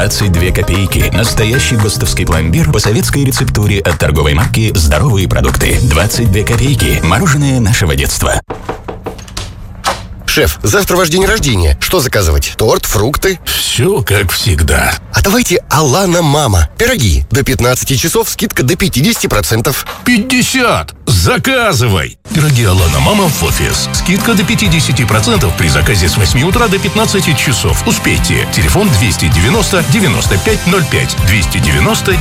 22 копейки. Настоящий ГОСТовский пломбир по советской рецептуре от торговой марки «Здоровые продукты». 22 копейки. Мороженое нашего детства. Шеф, завтра ваш день рождения. Что заказывать? Торт, фрукты? Все как всегда. А давайте Алана Мама. Пироги. До 15 часов скидка до 50%. 50! Заказывай! Пироги Алана Мама в офис. Скидка до 50% при заказе с 8 утра до 15 часов. Успейте. Телефон 290 95 05. 290